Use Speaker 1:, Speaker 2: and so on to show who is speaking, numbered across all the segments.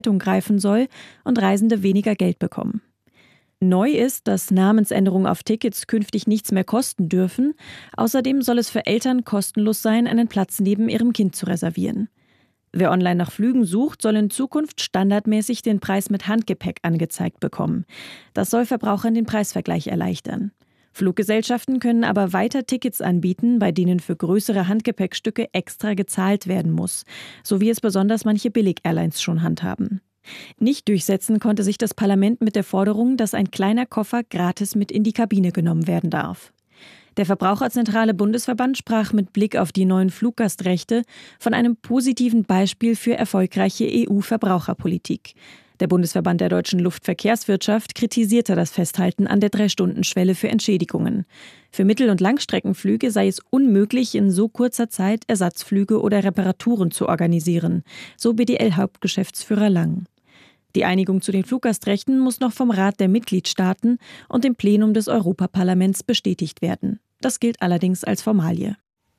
Speaker 1: greifen soll und Reisende weniger Geld bekommen. Neu ist, dass Namensänderungen auf Tickets künftig nichts mehr kosten dürfen. Außerdem soll es für Eltern kostenlos sein, einen Platz neben ihrem Kind zu reservieren. Wer online nach Flügen sucht, soll in Zukunft standardmäßig den Preis mit Handgepäck angezeigt bekommen. Das soll Verbrauchern den Preisvergleich erleichtern. Fluggesellschaften können aber weiter Tickets anbieten, bei denen für größere Handgepäckstücke extra gezahlt werden muss, so wie es besonders manche Billig-Airlines schon handhaben. Nicht durchsetzen konnte sich das Parlament mit der Forderung, dass ein kleiner Koffer gratis mit in die Kabine genommen werden darf. Der Verbraucherzentrale Bundesverband sprach mit Blick auf die neuen Fluggastrechte von einem positiven Beispiel für erfolgreiche EU-Verbraucherpolitik. Der Bundesverband der deutschen Luftverkehrswirtschaft kritisierte das Festhalten an der 3-Stunden-Schwelle für Entschädigungen. Für Mittel- und Langstreckenflüge sei es unmöglich, in so kurzer Zeit Ersatzflüge oder Reparaturen zu organisieren, so BDL-Hauptgeschäftsführer Lang. Die Einigung zu den Fluggastrechten muss noch vom Rat der Mitgliedstaaten und dem Plenum des Europaparlaments bestätigt werden. Das gilt allerdings als Formalie.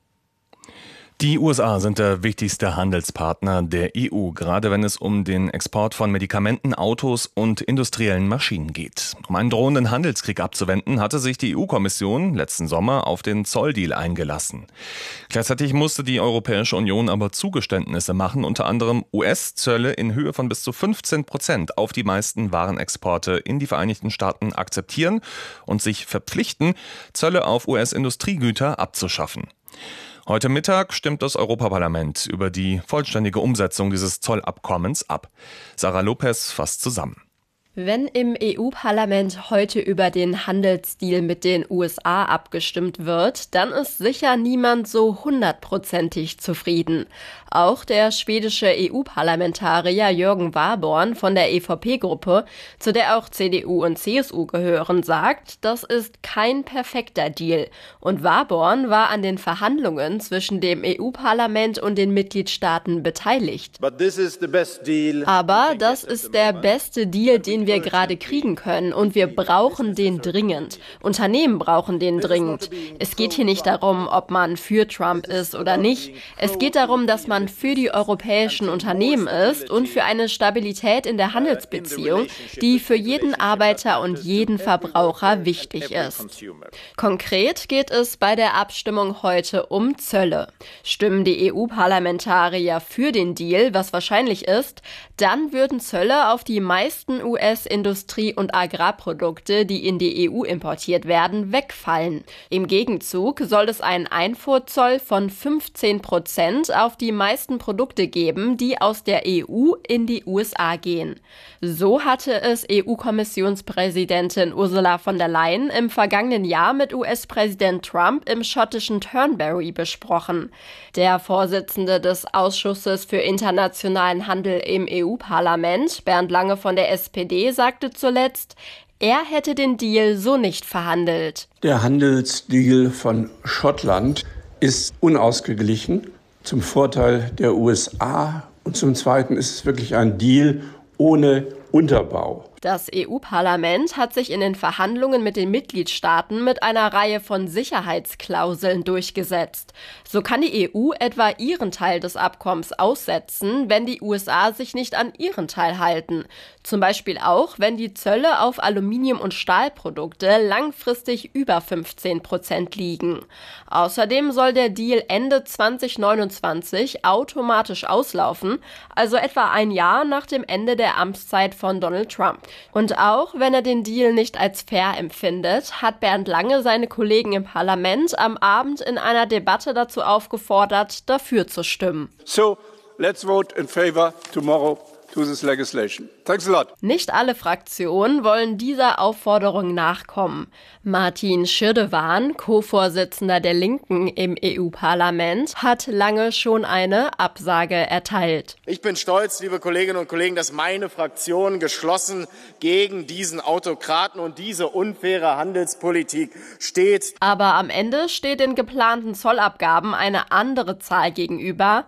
Speaker 2: Die USA sind der wichtigste Handelspartner der EU, gerade wenn es um den Export von Medikamenten, Autos und industriellen Maschinen geht. Um einen drohenden Handelskrieg abzuwenden, hatte sich die EU-Kommission letzten Sommer auf den Zolldeal eingelassen. Gleichzeitig musste die Europäische Union aber Zugeständnisse machen, unter anderem US-Zölle in Höhe von bis zu 15% auf die meisten Warenexporte in die Vereinigten Staaten akzeptieren und sich verpflichten, Zölle auf US-Industriegüter abzuschaffen. Heute Mittag stimmt das Europaparlament über die vollständige Umsetzung dieses Zollabkommens ab. Sarah Lopez fasst zusammen.
Speaker 3: Wenn im EU-Parlament heute über den Handelsdeal mit den USA abgestimmt wird, dann ist sicher niemand so 100%ig zufrieden. Auch der schwedische EU-Parlamentarier Jürgen Warborn von der EVP-Gruppe, zu der auch CDU und CSU gehören, sagt, das ist kein perfekter Deal. Und Warborn war an den Verhandlungen zwischen dem EU-Parlament und den Mitgliedstaaten beteiligt. Aber das ist der beste Deal, den wir gerade kriegen können, und wir brauchen den dringend. Unternehmen brauchen den dringend. Es geht hier nicht darum, ob man für Trump ist oder nicht. Es geht darum, dass man für die europäischen Unternehmen ist und für eine Stabilität in der Handelsbeziehung, die für jeden Arbeiter und jeden Verbraucher wichtig ist. Konkret geht es bei der Abstimmung heute um Zölle. Stimmen die EU-Parlamentarier für den Deal, was wahrscheinlich ist, dann würden Zölle auf die meisten US-Industrie- und Agrarprodukte, die in die EU importiert werden, wegfallen. Im Gegenzug soll es einen Einfuhrzoll von 15% auf die meisten Produkte geben, die aus der EU in die USA gehen. So hatte es EU-Kommissionspräsidentin Ursula von der Leyen im vergangenen Jahr mit US-Präsident Trump im schottischen Turnberry besprochen. Der Vorsitzende des Ausschusses für internationalen Handel im EU-Parlament, Bernd Lange von der SPD, sagte zuletzt, er hätte den Deal so nicht verhandelt.
Speaker 4: Der Handelsdeal von Schottland ist unausgeglichen zum Vorteil der USA und zum Zweiten ist es wirklich ein Deal ohne Unterbau.
Speaker 3: Das EU-Parlament hat sich in den Verhandlungen mit den Mitgliedstaaten mit einer Reihe von Sicherheitsklauseln durchgesetzt. So kann die EU etwa ihren Teil des Abkommens aussetzen, wenn die USA sich nicht an ihren Teil halten. Zum Beispiel auch, wenn die Zölle auf Aluminium- und Stahlprodukte langfristig über 15% liegen. Außerdem soll der Deal Ende 2029 automatisch auslaufen, also etwa ein Jahr nach dem Ende der Amtszeit von Donald Trump. Und auch wenn er den Deal nicht als fair empfindet, hat Bernd Lange seine Kollegen im Parlament am Abend in einer Debatte dazu aufgefordert, dafür zu stimmen.
Speaker 4: So, let's vote in favor tomorrow to this legislation. Thanks a lot.
Speaker 3: Nicht alle Fraktionen wollen dieser Aufforderung nachkommen. Martin Schirdewan, Co-Vorsitzender der Linken im EU-Parlament, hat Lange schon eine Absage erteilt.
Speaker 5: Ich bin stolz, liebe Kolleginnen und Kollegen, dass meine Fraktion geschlossen gegen diesen Autokraten und diese unfaire Handelspolitik steht.
Speaker 3: Aber am Ende steht den geplanten Zollabgaben eine andere Zahl gegenüber: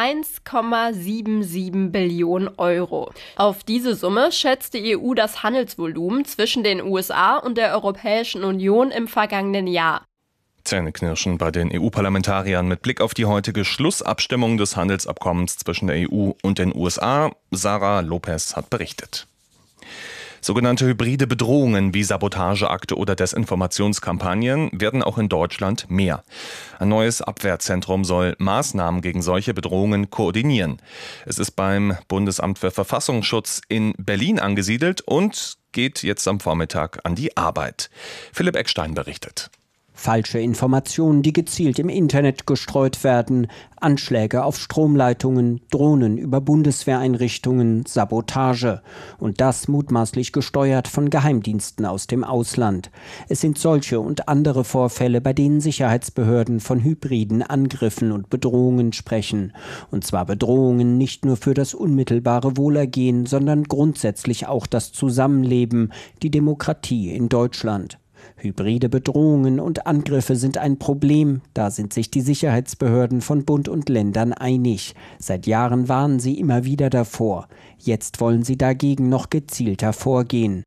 Speaker 3: 1,77 Billionen Euro. Auf diese Summe schätzt die EU das Handelsvolumen zwischen den USA und der Europäischen Union im vergangenen Jahr.
Speaker 2: Zähneknirschen bei den EU-Parlamentariern mit Blick auf die heutige Schlussabstimmung des Handelsabkommens zwischen der EU und den USA. Sarah Lopez hat berichtet. Sogenannte hybride Bedrohungen wie Sabotageakte oder Desinformationskampagnen werden auch in Deutschland mehr. Ein neues Abwehrzentrum soll Maßnahmen gegen solche Bedrohungen koordinieren. Es ist beim Bundesamt für Verfassungsschutz in Berlin angesiedelt und geht jetzt am Vormittag an die Arbeit. Philipp Eckstein berichtet.
Speaker 6: Falsche Informationen, die gezielt im Internet gestreut werden, Anschläge auf Stromleitungen, Drohnen über Bundeswehreinrichtungen, Sabotage. Und das mutmaßlich gesteuert von Geheimdiensten aus dem Ausland. Es sind solche und andere Vorfälle, bei denen Sicherheitsbehörden von hybriden Angriffen und Bedrohungen sprechen. Und zwar Bedrohungen nicht nur für das unmittelbare Wohlergehen, sondern grundsätzlich auch das Zusammenleben, die Demokratie in Deutschland. Hybride Bedrohungen und Angriffe sind ein Problem, da sind sich die Sicherheitsbehörden von Bund und Ländern einig. Seit Jahren warnen sie immer wieder davor. Jetzt wollen sie dagegen noch gezielter vorgehen.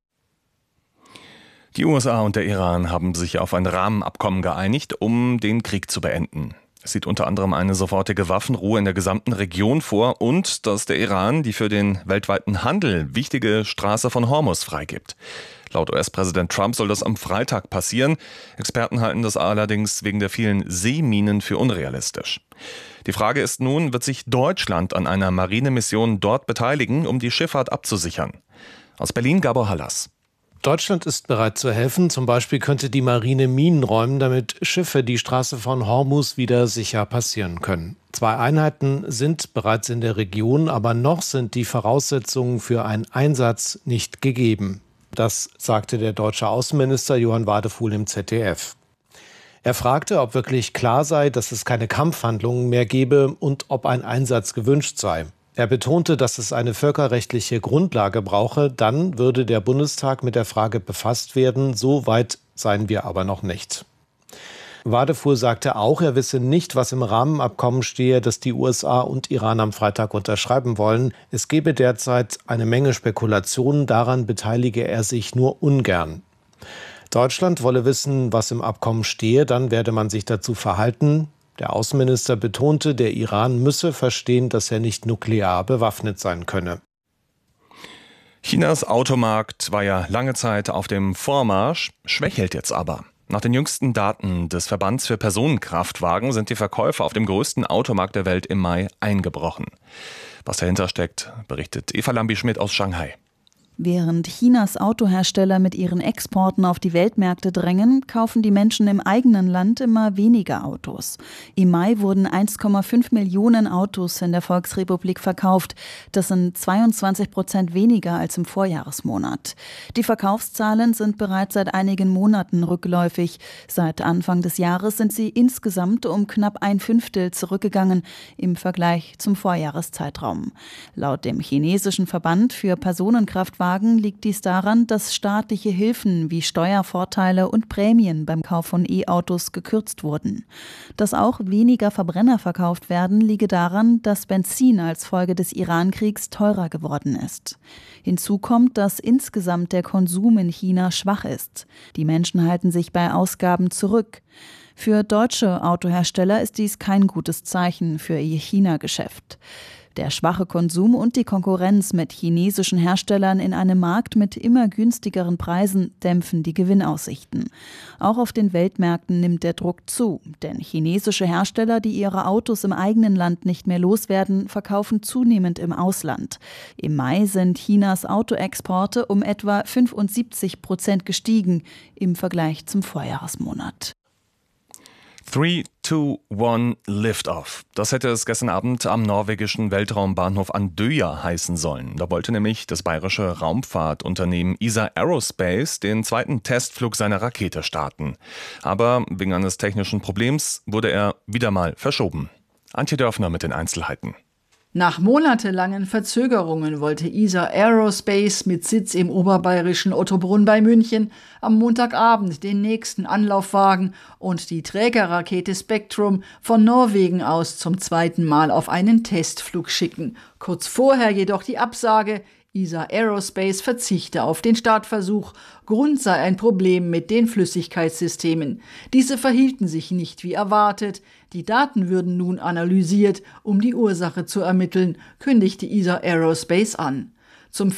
Speaker 2: Die USA und der Iran haben sich auf ein Rahmenabkommen geeinigt, um den Krieg zu beenden. Es sieht unter anderem eine sofortige Waffenruhe in der gesamten Region vor und dass der Iran die für den weltweiten Handel wichtige Straße von Hormuz freigibt. Laut US-Präsident Trump soll das am Freitag passieren. Experten halten das allerdings wegen der vielen Seeminen für unrealistisch. Die Frage ist nun, wird sich Deutschland an einer Marinemission dort beteiligen, um die Schifffahrt abzusichern? Aus Berlin Gabor Hallas.
Speaker 7: Deutschland ist bereit zu helfen. Zum Beispiel könnte die Marine Minen räumen, damit Schiffe die Straße von Hormuz wieder sicher passieren können. 2 Einheiten sind bereits in der Region, aber noch sind die Voraussetzungen für einen Einsatz nicht gegeben. Das sagte der deutsche Außenminister Johann Wadefuhl im ZDF. Er fragte, ob wirklich klar sei, dass es keine Kampfhandlungen mehr gebe und ob ein Einsatz gewünscht sei. Er betonte, dass es eine völkerrechtliche Grundlage brauche, dann würde der Bundestag mit der Frage befasst werden. So weit seien wir aber noch nicht. Wadefuhl sagte auch, er wisse nicht, was im Rahmenabkommen stehe, das die USA und Iran am Freitag unterschreiben wollen. Es gebe derzeit eine Menge Spekulationen, daran beteilige er sich nur ungern. Deutschland wolle wissen, was im Abkommen stehe, dann werde man sich dazu verhalten. Der Außenminister betonte, der Iran müsse verstehen, dass er nicht nuklear bewaffnet sein könne.
Speaker 2: Chinas Automarkt war ja lange Zeit auf dem Vormarsch, schwächelt jetzt aber. Nach den jüngsten Daten des Verbands für Personenkraftwagen sind die Verkäufe auf dem größten Automarkt der Welt im Mai eingebrochen. Was dahinter steckt, berichtet Eva Lambi-Schmidt aus Shanghai.
Speaker 8: Während Chinas Autohersteller mit ihren Exporten auf die Weltmärkte drängen, kaufen die Menschen im eigenen Land immer weniger Autos. Im Mai wurden 1,5 Millionen Autos in der Volksrepublik verkauft. Das sind 22% weniger als im Vorjahresmonat. Die Verkaufszahlen sind bereits seit einigen Monaten rückläufig. Seit Anfang des Jahres sind sie insgesamt um knapp 1/5 zurückgegangen im Vergleich zum Vorjahreszeitraum. Laut dem chinesischen Verband für Personenkraftwagen liegt dies daran, dass staatliche Hilfen wie Steuervorteile und Prämien beim Kauf von E-Autos gekürzt wurden. Dass auch weniger Verbrenner verkauft werden, liege daran, dass Benzin als Folge des Iran-Kriegs teurer geworden ist. Hinzu kommt, dass insgesamt der Konsum in China schwach ist. Die Menschen halten sich bei Ausgaben zurück. Für deutsche Autohersteller ist dies kein gutes Zeichen für ihr China-Geschäft. Der schwache Konsum und die Konkurrenz mit chinesischen Herstellern in einem Markt mit immer günstigeren Preisen dämpfen die Gewinnaussichten. Auch auf den Weltmärkten nimmt der Druck zu, denn chinesische Hersteller, die ihre Autos im eigenen Land nicht mehr loswerden, verkaufen zunehmend im Ausland. Im Mai sind Chinas Autoexporte um etwa 75% gestiegen im Vergleich zum Vorjahresmonat.
Speaker 2: 3, 2, 1, Lift-Off. Das hätte es gestern Abend am norwegischen Weltraumbahnhof Andøya heißen sollen. Da wollte nämlich das bayerische Raumfahrtunternehmen ESA Aerospace den zweiten Testflug seiner Rakete starten. Aber wegen eines technischen Problems wurde er wieder mal verschoben. Antje Dörfner mit den Einzelheiten.
Speaker 9: Nach monatelangen Verzögerungen wollte ESA Aerospace mit Sitz im oberbayerischen Ottobrunn bei München am Montagabend den nächsten Anlauf wagen und die Trägerrakete Spectrum von Norwegen aus zum zweiten Mal auf einen Testflug schicken. Kurz vorher jedoch die Absage, ESA Aerospace verzichte auf den Startversuch. Grund sei ein Problem mit den Flüssigkeitssystemen. Diese verhielten sich nicht wie erwartet. Die Daten würden nun analysiert, um die Ursache zu ermitteln, kündigte ESA Aerospace an. Zum